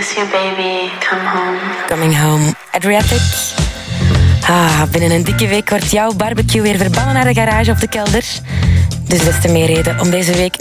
miss you baby, come home. Coming home, Adriatic. Binnen een dikke week wordt jouw barbecue weer verbannen naar de garage of de kelder. Dus des te meer reden om deze week